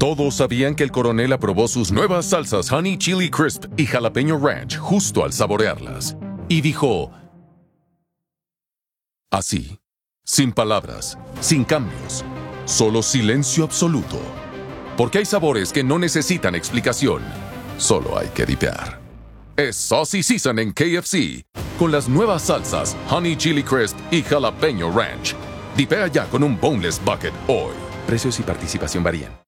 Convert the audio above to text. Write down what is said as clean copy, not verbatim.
Todos sabían que el coronel aprobó sus nuevas salsas Honey Chili Crisp y Jalapeño Ranch justo al saborearlas. Y dijo... así, sin palabras, sin cambios, solo silencio absoluto. Porque hay sabores que no necesitan explicación, solo hay que dipear. Es Saucy Season en KFC, con las nuevas salsas Honey Chili Crisp y Jalapeño Ranch. Dipea ya con un Boneless Bucket hoy. Precios y participación varían.